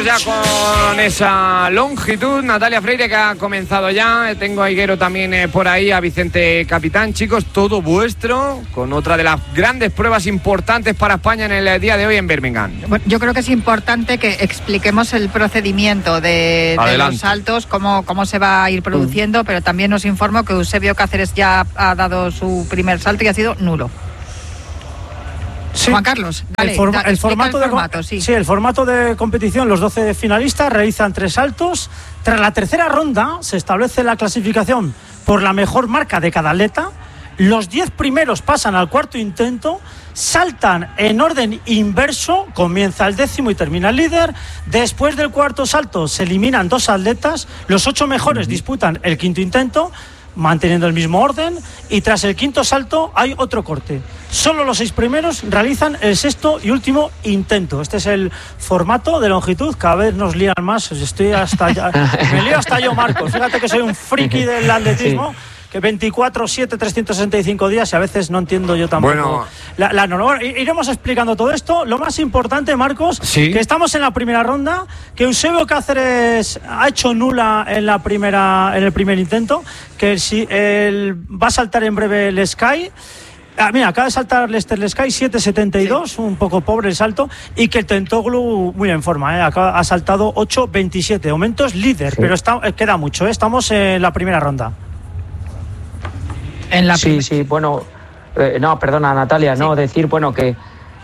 vamos ya con esa longitud. Natalia Freire, que ha comenzado ya. Tengo a Higuero también por ahí, a Vicente Capitán. Chicos, todo vuestro, con otra de las grandes pruebas importantes para España en el día de hoy en Birmingham. Bueno, yo creo que es importante que expliquemos el procedimiento de los saltos, cómo se va a ir produciendo, pero también nos informo que Eusebio Cáceres ya ha dado su primer salto y ha sido nulo. Sí. Juan Carlos, dale, el formato, sí. Sí, el formato de competición, los 12 finalistas realizan 3 saltos. Tras la tercera ronda se establece la clasificación por la mejor marca de cada atleta. Los 10 primeros pasan al cuarto intento, saltan en orden inverso, comienza el 10º y termina el líder. Después del cuarto salto se eliminan 2 atletas, los 8 mejores disputan el quinto intento, manteniendo el mismo orden, y tras el quinto salto hay otro corte. Solo los 6 primeros realizan el sexto y último intento. Este es el formato de longitud. Cada vez nos lían más. Me lío hasta yo, Marcos. Fíjate que soy un friki del atletismo. Sí. Que 24/7, 365 días, y a veces no entiendo yo tampoco. Bueno, iremos explicando todo esto. Lo más importante, Marcos, que estamos en la primera ronda, que Eusebio Cáceres ha hecho nula en el primer intento, que va a saltar en breve el Sky. Mira, acaba de saltar Lester Sky 7.72, un poco pobre el salto, y que el Tentoglou muy en forma, ha saltado 8.27. De momento es líder, pero queda mucho, estamos en la primera ronda. Sí, bueno, no, perdona, Natalia, no, decir, bueno, que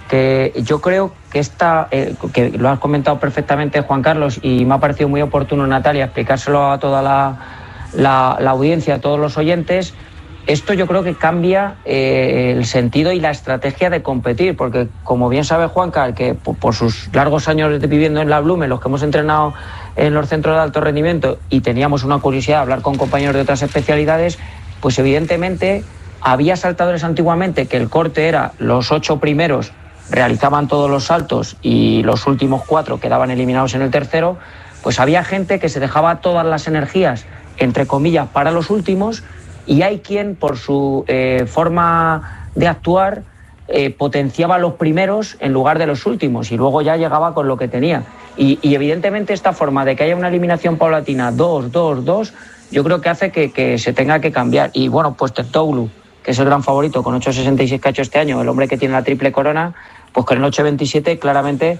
yo creo que que lo has comentado perfectamente, Juan Carlos, y me ha parecido muy oportuno, Natalia, explicárselo a toda la audiencia, a todos los oyentes. Esto yo creo que cambia el sentido y la estrategia de competir, porque como bien sabe Juanca, que por sus largos años viviendo en la Blume, los que hemos entrenado en los centros de alto rendimiento y teníamos una curiosidad de hablar con compañeros de otras especialidades, pues evidentemente había saltadores antiguamente que el corte era los 8 primeros realizaban todos los saltos y los últimos 4 quedaban eliminados en el tercero. Pues había gente que se dejaba todas las energías, entre comillas, para los últimos, y hay quien por su forma de actuar potenciaba los primeros en lugar de los últimos y luego ya llegaba con lo que tenía. Y evidentemente esta forma de que haya una eliminación paulatina 2, yo creo que hace que se tenga que cambiar. Y bueno, pues Tentoglou, que es el gran favorito con 8.66 que ha hecho este año, el hombre que tiene la triple corona, pues con el 8.27 claramente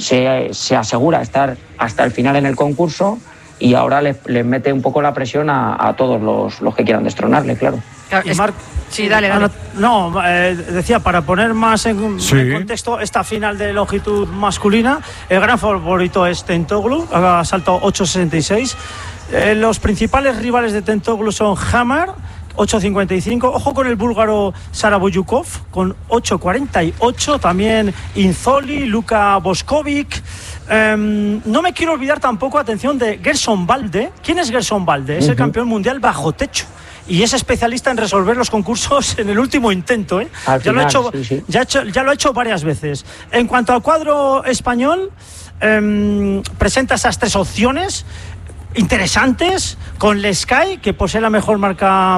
se asegura estar hasta el final en el concurso, y ahora les mete un poco la presión a todos los que quieran destronarle, claro. Sí, dale. Decía, para poner más en contexto esta final de longitud masculina, el gran favorito es Tentoglou, ha saltado 8.66. Los principales rivales de Tentoglou son Hammer, 8.55. Ojo con el búlgaro Saraboyukov, con 8.48. También Inzoli, Luka Boskovic. No me quiero olvidar tampoco, atención, de Gerson Balde. ¿Quién es Gerson Balde? Es el campeón mundial bajo techo y es especialista en resolver los concursos en el último intento, Ya lo ha hecho varias veces. En cuanto al cuadro español, presenta esas 3 opciones interesantes, con Sky, que posee la mejor marca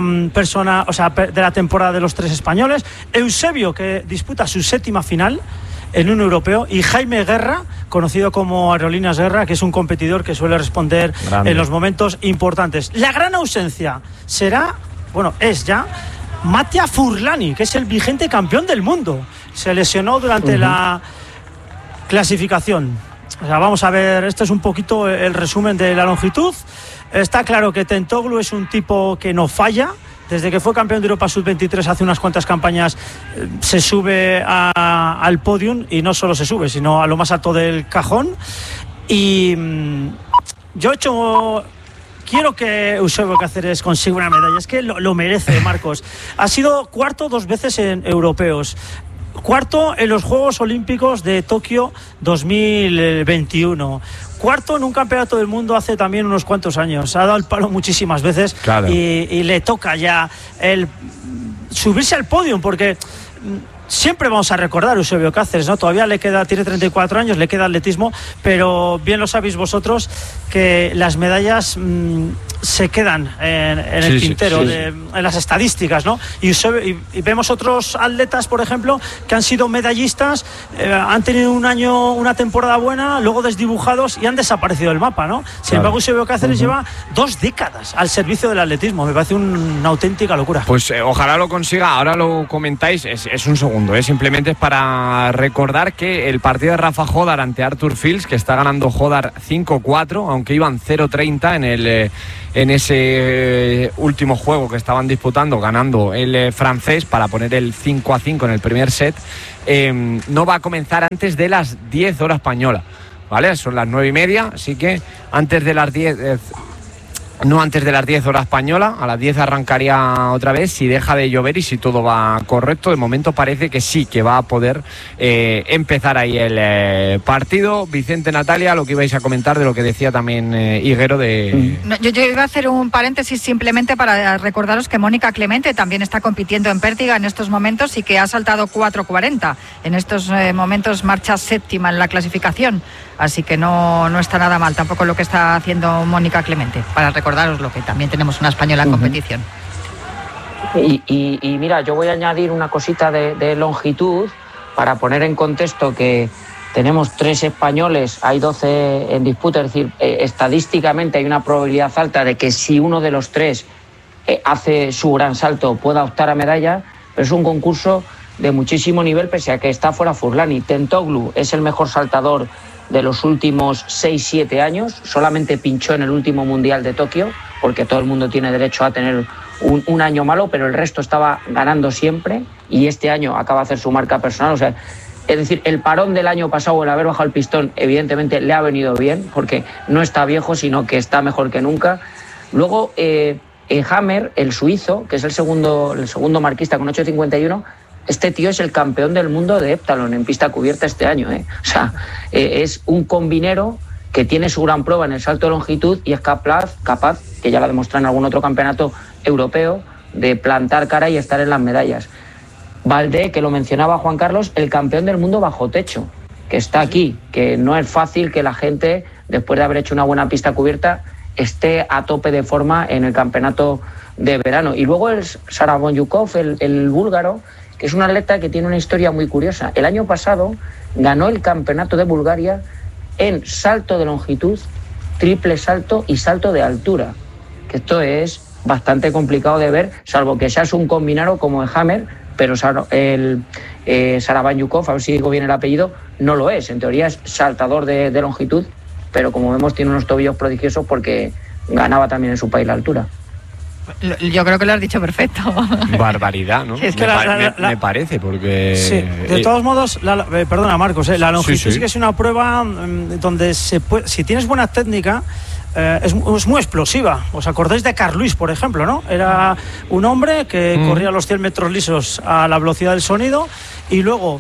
de la temporada de los 3 españoles, Eusebio, que disputa su 7ª final en un europeo, y Jaime Guerra, conocido como Aerolíneas Guerra, que es un competidor que suele responder en los momentos importantes. La gran ausencia es ya Mattia Furlani, que es el vigente campeón del mundo. Se lesionó durante la clasificación. O sea, vamos a ver, este es un poquito el resumen de la longitud. Está claro que Tentoglou es un tipo que no falla. Desde que fue campeón de Europa Sub-23 hace unas cuantas campañas, se sube al podium, y no solo se sube, sino a lo más alto del cajón. Y quiero que Eusebio Cáceres consiga una medalla. Es que lo merece, Marcos. Ha sido cuarto 2 veces en europeos. Cuarto en los Juegos Olímpicos de Tokio 2021. Cuarto en un campeonato del mundo hace también unos cuantos años. Ha dado el palo muchísimas veces, claro. y le toca ya el subirse al podio, porque siempre vamos a recordar a Eusebio Cáceres, ¿no? Todavía tiene 34 años, le queda atletismo, pero bien lo sabéis vosotros que las medallas se quedan en el tintero, en las estadísticas, ¿no? Y vemos otros atletas, por ejemplo, que han sido medallistas, han tenido una temporada buena, luego desdibujados y han desaparecido del mapa, ¿no? Sin embargo, Eusebio Cáceres lleva 2 décadas al servicio del atletismo. Me parece una auténtica locura. Pues ojalá lo consiga. Ahora lo comentáis, es un segundo, simplemente es para recordar que el partido de Rafa Jodar ante Arthur Fils, que está ganando Jodar 5-4, aunque iban 0-30 en ese último juego que estaban disputando, ganando el francés para poner el 5-5 en el primer set, no va a comenzar antes de las 10 horas española, ¿vale? Son las 9:30, así que antes de las 10... no antes de las 10 horas española, a las 10 arrancaría otra vez si deja de llover y si todo va correcto. De momento parece que sí, que va a poder empezar ahí el partido. Vicente, Natalia, lo que ibais a comentar de lo que decía también Higuero de... No, yo iba a hacer un paréntesis simplemente para recordaros que Mónica Clemente también está compitiendo en pértiga en estos momentos y que ha saltado 4:40. En estos momentos marcha séptima en la clasificación, así que no está nada mal tampoco lo que está haciendo Mónica Clemente, para recordaros lo que también tenemos una española en competición. Y mira, yo voy a añadir una cosita de longitud para poner en contexto que tenemos 3 españoles, hay 12 en disputa, es decir, estadísticamente hay una probabilidad alta de que si uno de los 3 hace su gran salto pueda optar a medalla, pero es un concurso de muchísimo nivel pese a que está fuera Furlani. Tentoglou es el mejor saltador de los últimos 6-7 años, solamente pinchó en el último Mundial de Tokio, porque todo el mundo tiene derecho a tener un año malo, pero el resto estaba ganando siempre y este año acaba de hacer su marca personal. O sea, es decir, el parón del año pasado, el haber bajado el pistón, evidentemente le ha venido bien, porque no está viejo, sino que está mejor que nunca. Luego, Hammer, el suizo, que es el segundo marquista con 8.51, este tío es el campeón del mundo de heptalón en pista cubierta este año, O sea, es un combinero que tiene su gran prueba en el salto de longitud y es capaz, que ya lo ha demostrado en algún otro campeonato europeo, de plantar cara y estar en las medallas. Valdé, que lo mencionaba Juan Carlos, el campeón del mundo bajo techo, que está aquí, que no es fácil que la gente, después de haber hecho una buena pista cubierta, esté a tope de forma en el campeonato de verano. Y luego el Sarabonyukov, el búlgaro, que es un atleta que tiene una historia muy curiosa. El año pasado ganó el campeonato de Bulgaria en salto de longitud, triple salto y salto de altura, que esto es bastante complicado de ver, salvo que seas un combinado como el Hammer, pero el Sarabanyukov, a ver si digo bien el apellido, no lo es. En teoría es saltador de longitud, pero como vemos tiene unos tobillos prodigiosos porque ganaba también en su país la altura. Yo creo que lo has dicho perfecto. Barbaridad, ¿no? Es que me parece, porque... Sí, de todos modos, perdona Marcos, la longitud sí que es una prueba donde si tienes buena técnica, es muy explosiva. ¿Os acordáis de Carl Lewis, por ejemplo, no? Era un hombre que corría los 100 metros lisos a la velocidad del sonido y luego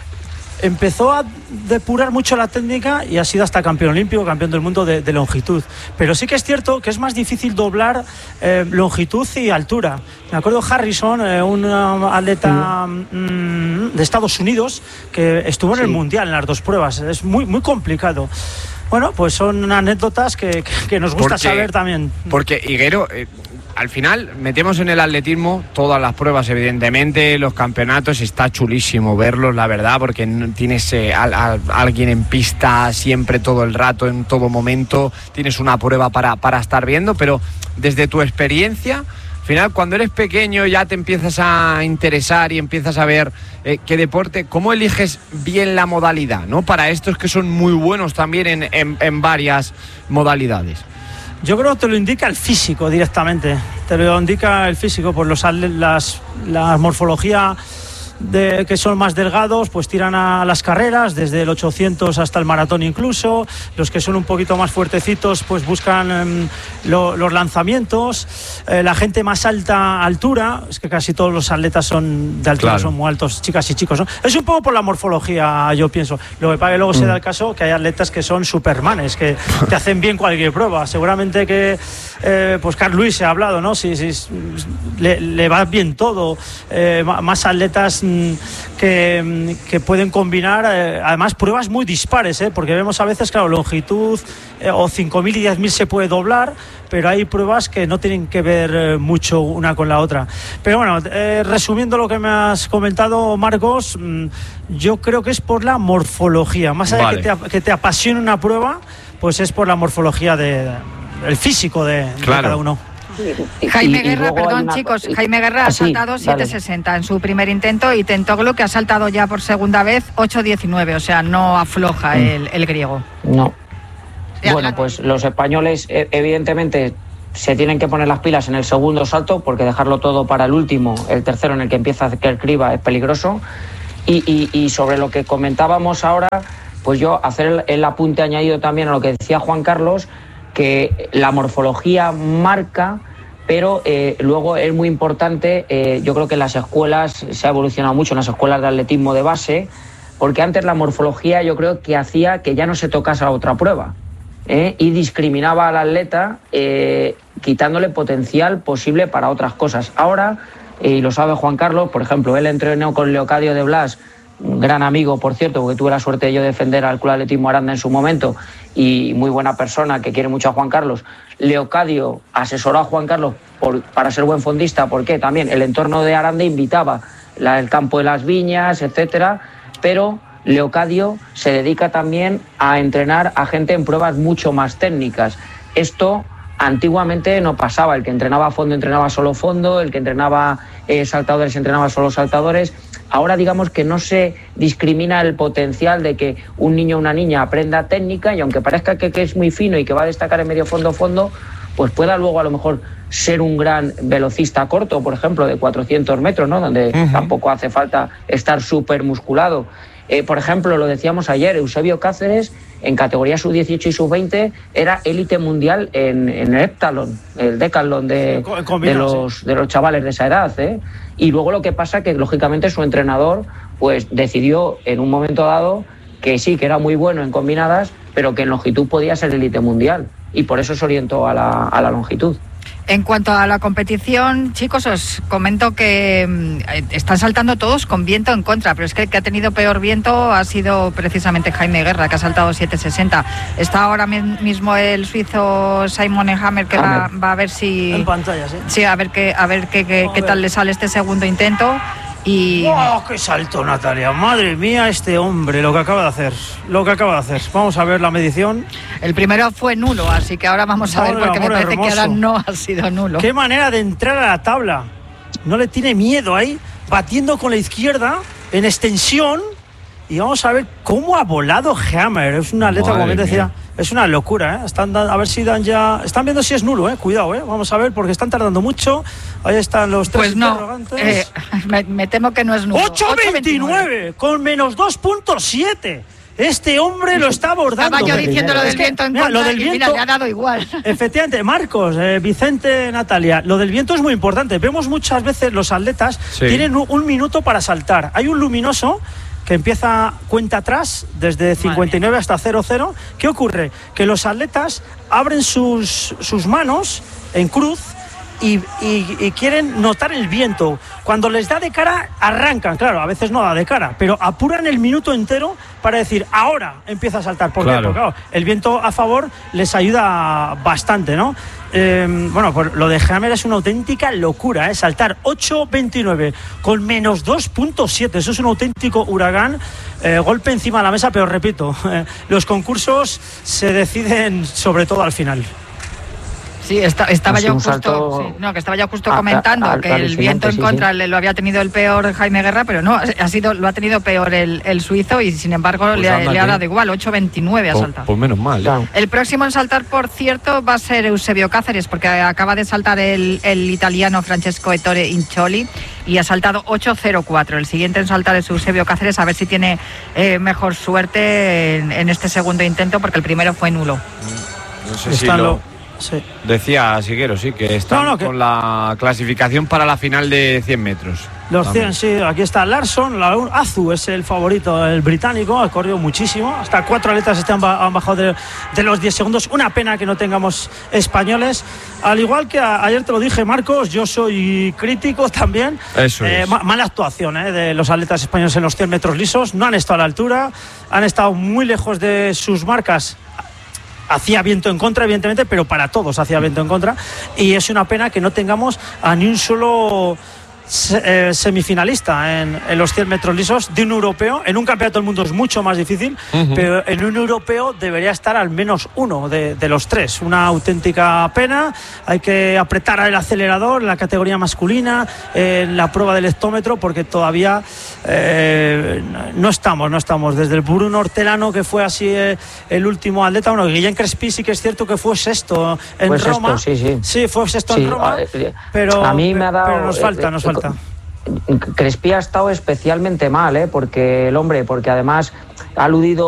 empezó a depurar mucho la técnica y ha sido hasta campeón olímpico, campeón del mundo de longitud. Pero sí que es cierto que es más difícil doblar longitud y altura. Me acuerdo Harrison, un atleta de Estados Unidos, que estuvo en el Mundial en las 2 pruebas. Es muy, muy complicado. Bueno, pues son anécdotas que nos gusta saber también. Porque, Higuero, al final metemos en el atletismo todas las pruebas, evidentemente, los campeonatos, está chulísimo verlos, la verdad, porque tienes a alguien en pista siempre, todo el rato, en todo momento, tienes una prueba para estar viendo, pero desde tu experiencia, al final, cuando eres pequeño ya te empiezas a interesar y empiezas a ver qué deporte, ¿cómo eliges bien la modalidad, ¿no? Para estos que son muy buenos también en varias modalidades. Yo creo que te lo indica el físico directamente. Te lo indica el físico, por la morfología que son más delgados, pues tiran a las carreras, desde el 800 hasta el maratón incluso. Los que son un poquito más fuertecitos, pues buscan los lanzamientos. La gente más altura, es que casi todos los atletas son de altura, son muy altos, chicas y chicos, ¿no? Es un poco por la morfología, yo pienso. Lo que pasa que luego se da el caso que hay atletas que son supermanes, que te hacen bien cualquier prueba. Seguramente que pues Carl Lewis se ha hablado, ¿no? Si le va bien todo, más atletas que pueden combinar, además pruebas muy dispares, porque vemos a veces, claro, longitud o 5.000 y 10.000 se puede doblar, pero hay pruebas que no tienen que ver mucho una con la otra. Pero bueno, resumiendo lo que me has comentado, Marcos, yo creo que es por la morfología, más allá de que te apasione una prueba, pues es por la morfología el físico de cada uno. Jaime Guerra, perdón chicos, Jaime Guerra ha saltado 7.60 en su primer intento, y Tentoglou, que ha saltado ya por segunda vez 8.19, o sea, no afloja el griego. No. Bueno, pues los españoles evidentemente se tienen que poner las pilas en el segundo salto, porque dejarlo todo para el último, el tercero en el que empieza Kerr Kriba, es peligroso. Y sobre lo que comentábamos ahora, pues yo hacer el apunte añadido también a lo que decía Juan Carlos, que la morfología marca, pero luego es muy importante, yo creo que en las escuelas se ha evolucionado mucho, en las escuelas de atletismo de base, porque antes la morfología yo creo que hacía que ya no se tocase a otra prueba, y discriminaba al atleta, quitándole potencial posible para otras cosas. Ahora, y lo sabe Juan Carlos, por ejemplo, él entrenó con Leocadio de Blas, un gran amigo, por cierto, porque tuve la suerte de yo defender al Club Atletismo Aranda en su momento, y muy buena persona que quiere mucho a Juan Carlos. Leocadio asesoró a Juan Carlos para ser buen fondista, porque también el entorno de Aranda invitaba el campo de las viñas, etcétera, pero Leocadio se dedica también a entrenar a gente en pruebas mucho más técnicas. Esto antiguamente no pasaba, el que entrenaba a fondo entrenaba solo fondo, el que entrenaba saltadores entrenaba solo saltadores. Ahora digamos que no se discrimina el potencial de que un niño o una niña aprenda técnica, y aunque parezca que es muy fino y que va a destacar en medio fondo, pues pueda luego a lo mejor ser un gran velocista corto, por ejemplo, de 400 metros, ¿no? Donde tampoco hace falta estar súper musculado. Por ejemplo, lo decíamos ayer, Eusebio Cáceres en categoría sub-18 y sub-20 era élite mundial en el heptalón, el décathlon de los chavales de esa edad, Y luego lo que pasa que lógicamente su entrenador pues decidió en un momento dado que sí, que era muy bueno en combinadas, pero que en longitud podía ser élite mundial, y por eso se orientó a la longitud. En cuanto a la competición, chicos, os comento que están saltando todos con viento en contra, pero es que el que ha tenido peor viento ha sido precisamente Jaime Guerra, que ha saltado 7.60. Está ahora mismo el suizo Simon Hammer, que va a ver si... En pantalla, sí. Sí, a ver qué tal le sale este segundo intento. Y... ¡Oh, qué salto, Natalia! Madre mía, este hombre, lo que acaba de hacer. Vamos a ver la medición. El primero fue nulo, así que ahora vamos a ver, porque me parece que ahora no ha sido nulo. ¡Qué manera de entrar a la tabla! No le tiene miedo ahí, batiendo con la izquierda, en extensión. Y vamos a ver cómo ha volado Hammer. Es una atleta, como bien decía, es una locura, a ver si dan ya... Están viendo si es nulo, cuidado, vamos a ver, porque están tardando mucho. Ahí están los tres interrogantes. Me temo que no es nulo. 8.29, con menos 2.7. Este hombre lo está abordando. Estaba yo diciendo lo del viento en contra, lo del viento, mira, le ha dado igual. Efectivamente, Marcos, Vicente, Natalia, lo del viento es muy importante. Vemos muchas veces los atletas tienen un minuto para saltar. Hay un luminoso que empieza cuenta atrás desde 59 hasta 00. ¿Qué ocurre? Que los atletas abren sus manos en cruz y quieren notar el viento. Cuando les da de cara, arrancan. Claro, a veces no da de cara, pero apuran el minuto entero para decir, ahora empieza a saltar. ¿Por qué? Porque claro, el viento a favor les ayuda bastante, ¿no? Bueno, pues lo de Hammer es una auténtica locura, saltar 8.29 con menos 2.7, eso es un auténtico huracán, golpe encima de la mesa, pero repito, los concursos se deciden sobre todo al final. Sí, estaba yo justo comentando que el viento en contra lo había tenido el peor Jaime Guerra, pero no, lo ha tenido peor el suizo, y sin embargo pues le ha dado igual, 8.29 ha saltado. Pues menos mal. El próximo en saltar, por cierto, va a ser Eusebio Cáceres, porque acaba de saltar el italiano Francesco Ettore Inccioli y ha saltado 8.04. El siguiente en saltar es Eusebio Cáceres, a ver si tiene mejor suerte en este segundo intento, porque el primero fue nulo. No sé si Sí. Decía Siguero, sí, que están con la clasificación para la final de 100 metros. Los 100, sí, aquí está Larsson, Azu es el favorito, el británico, ha corrido muchísimo, hasta 4 atletas han bajado de los 10 segundos, una pena que no tengamos españoles, al igual que ayer te lo dije, Marcos, yo soy crítico también. Eso es. Mala actuación de los atletas españoles en los 100 metros lisos, no han estado a la altura, han estado muy lejos de sus marcas. Hacía viento en contra, evidentemente, pero para todos hacía viento en contra, y es una pena que no tengamos a ni un solo semifinalista en los 100 metros lisos de un europeo. En un campeonato del mundo es mucho más difícil, pero en un europeo debería estar al menos uno de los 3. Una auténtica pena. Hay que apretar el acelerador en la categoría masculina, en la prueba del hectómetro, porque todavía no estamos. Desde el Bruno Hortelano, que fue así el último atleta, bueno, Guillén Crespi sí que es cierto que fue sexto en Roma. Sí, fue sexto en Roma, pero, a mí me ha dado, pero nos falta. Crespi ha estado especialmente mal, porque además ha aludido